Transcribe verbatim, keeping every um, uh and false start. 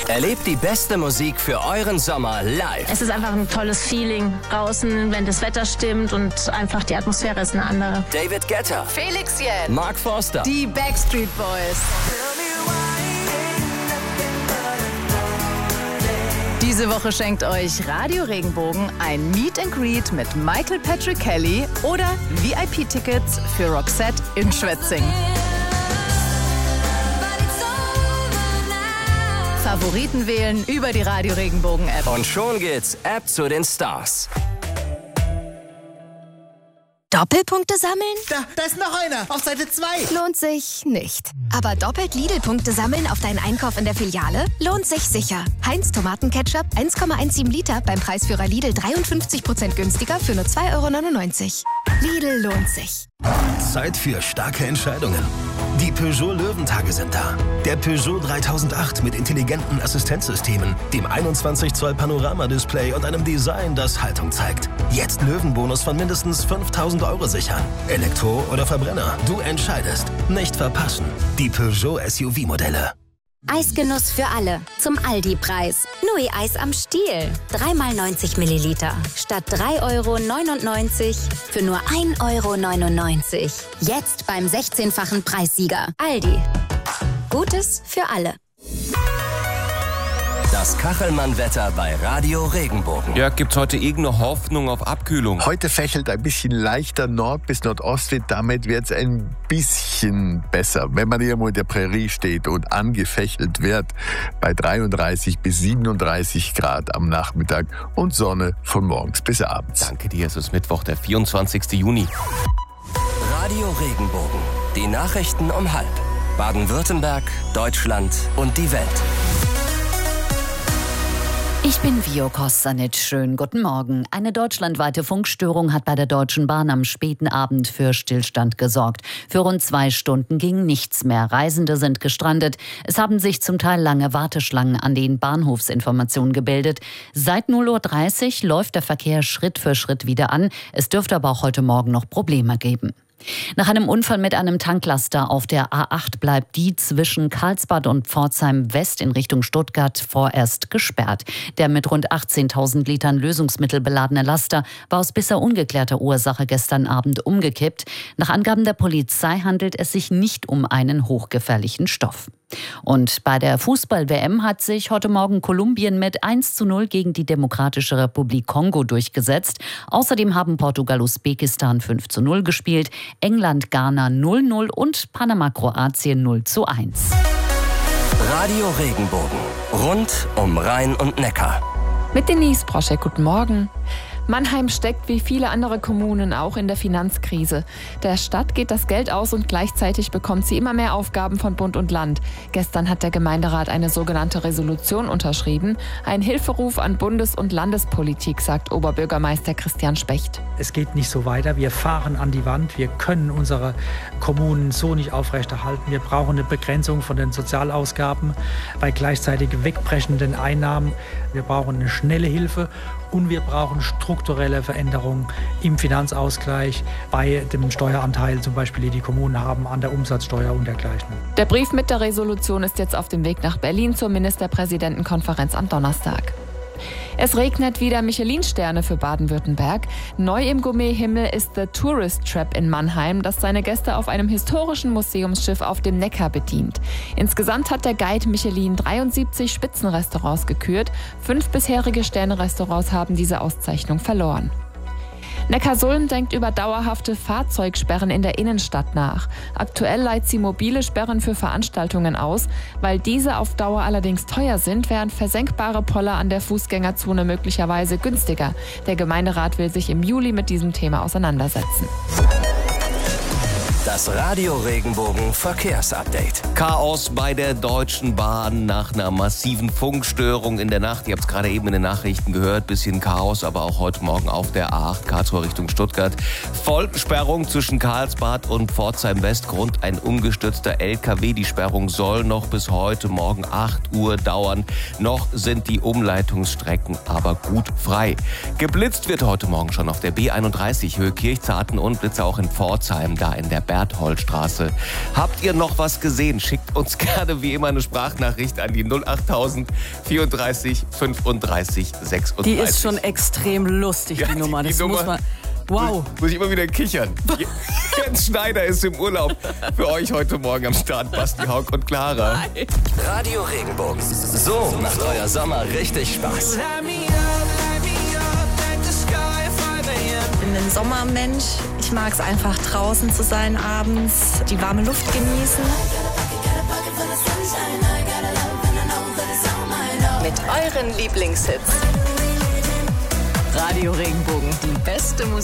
Erlebt die beste Musik für euren Sommer live. Es ist einfach ein tolles Feeling draußen, wenn das Wetter stimmt und einfach die Atmosphäre ist eine andere. David Guetta, Felix Jähn, Mark Forster, die Backstreet Boys. Diese Woche schenkt euch Radio Regenbogen ein Meet and Greet mit Michael Patrick Kelly oder V I P-Tickets für Roxette in Schwetzing. Favoriten wählen über die Radio Regenbogen App. Und schon geht's App zu den Stars. Doppelpunkte sammeln? Da, da ist noch einer. Auf Seite zwei. Lohnt sich nicht. Aber doppelt Lidl-Punkte sammeln auf deinen Einkauf in der Filiale? Lohnt sich sicher. Heinz Tomatenketchup eins Komma siebzehn Liter beim Preisführer Lidl dreiundfünfzig Prozent günstiger für nur zwei Euro neunundneunzig. Lidl lohnt sich. Zeit für starke Entscheidungen. Die Peugeot Löwentage sind da. Der Peugeot dreitausendacht mit intelligenten Assistenzsystemen, dem einundzwanzig Zoll Panorama-Display und einem Design, das Haltung zeigt. Jetzt Löwenbonus von mindestens fünftausend Euro sichern. Elektro oder Verbrenner, du entscheidest. Nicht verpassen. Die Peugeot S U V-Modelle. Eisgenuss für alle. Zum Aldi-Preis. Nui-Eis am Stiel. drei mal neunzig Milliliter. Statt drei Euro neunundneunzig für nur ein Euro neunundneunzig. Jetzt beim sechzehnfachen Preissieger. Aldi. Gutes für alle. Das Kachelmann-Wetter bei Radio Regenbogen. Ja, gibt's heute irgendeine Hoffnung auf Abkühlung? Heute fächelt ein bisschen leichter Nord- bis Nordostwind. Damit wird's ein bisschen besser. Wenn man irgendwo in der Prärie steht und angefächelt wird, bei dreiunddreißig bis siebenunddreißig Grad am Nachmittag und Sonne von morgens bis abends. Danke dir, es ist Mittwoch, der vierundzwanzigsten Juni. Radio Regenbogen. Die Nachrichten um halb. Baden-Württemberg, Deutschland und die Welt. Ich bin Vio Kostanic. Schönen guten Morgen. Eine deutschlandweite Funkstörung hat bei der Deutschen Bahn am späten Abend für Stillstand gesorgt. Für rund zwei Stunden ging nichts mehr. Reisende sind gestrandet. Es haben sich zum Teil lange Warteschlangen an den Bahnhofsinformationen gebildet. Seit null Uhr dreißig läuft der Verkehr Schritt für Schritt wieder an. Es dürfte aber auch heute Morgen noch Probleme geben. Nach einem Unfall mit einem Tanklaster auf der A acht bleibt die zwischen Karlsbad und Pforzheim West in Richtung Stuttgart vorerst gesperrt. Der mit rund achtzehntausend Litern Lösungsmittel beladene Laster war aus bisher ungeklärter Ursache gestern Abend umgekippt. Nach Angaben der Polizei handelt es sich nicht um einen hochgefährlichen Stoff. Und bei der Fußball-W M hat sich heute Morgen Kolumbien mit eins zu null gegen die Demokratische Republik Kongo durchgesetzt. Außerdem haben Portugal-Usbekistan fünf zu null gespielt, England-Ghana null zu null und Panama-Kroatien null zu eins. Radio Regenbogen. Rund um Rhein und Neckar. Mit Denise Broschek, guten Morgen. Mannheim steckt wie viele andere Kommunen auch in der Finanzkrise. Der Stadt geht das Geld aus und gleichzeitig bekommt sie immer mehr Aufgaben von Bund und Land. Gestern hat der Gemeinderat eine sogenannte Resolution unterschrieben. Ein Hilferuf an Bundes- und Landespolitik, sagt Oberbürgermeister Christian Specht. Es geht nicht so weiter. Wir fahren an die Wand. Wir können unsere Kommunen so nicht aufrechterhalten. Wir brauchen eine Begrenzung von den Sozialausgaben bei gleichzeitig wegbrechenden Einnahmen. Wir brauchen eine schnelle Hilfe. Und wir brauchen strukturelle Veränderungen im Finanzausgleich bei dem Steueranteil, zum Beispiel, die die Kommunen haben an der Umsatzsteuer und dergleichen. Der Brief mit der Resolution ist jetzt auf dem Weg nach Berlin zur Ministerpräsidentenkonferenz am Donnerstag. Es regnet wieder Michelin-Sterne für Baden-Württemberg. Neu im Gourmet-Himmel ist The Tourist Trap in Mannheim, das seine Gäste auf einem historischen Museumsschiff auf dem Neckar bedient. Insgesamt hat der Guide Michelin dreiundsiebzig Spitzenrestaurants gekürt. Fünf bisherige Sterne-Restaurants haben diese Auszeichnung verloren. Neckarsulm denkt über dauerhafte Fahrzeugsperren in der Innenstadt nach. Aktuell leiht sie mobile Sperren für Veranstaltungen aus. Weil diese auf Dauer allerdings teuer sind, wären versenkbare Poller an der Fußgängerzone möglicherweise günstiger. Der Gemeinderat will sich im Juli mit diesem Thema auseinandersetzen. Das Radio Regenbogen Verkehrsupdate. Chaos bei der Deutschen Bahn nach einer massiven Funkstörung in der Nacht. Ihr habt es gerade eben in den Nachrichten gehört. Bisschen Chaos, aber auch heute Morgen auf der A acht Karlsruhe Richtung Stuttgart. Vollsperrung zwischen Karlsbad und Pforzheim West. Grund ein umgestürzter L K W. Die Sperrung soll noch bis heute Morgen acht Uhr dauern. Noch sind die Umleitungsstrecken aber gut frei. Geblitzt wird heute Morgen schon auf der B einunddreißig Höhe Kirchzarten und Blitze auch in Pforzheim, da in der Berg Bertholdstraße. Habt ihr noch was gesehen? Schickt uns gerne wie immer eine Sprachnachricht an die null acht null vierunddreißig fünfunddreißig sechsunddreißig. Die ist schon extrem lustig, Ja, die Nummer. die Das Nummer- muss man... Wow. Muss ich immer wieder kichern. Jens Schneider ist im Urlaub. Für euch heute Morgen am Start Basti, Haug und Clara. Radio Regenbogen. So macht euer Sommer richtig Spaß. Ich bin ein Sommermensch. Ich mag es einfach draußen zu sein abends, die warme Luft genießen. Mit euren Lieblingshits. Radio Regenbogen, die beste Musik.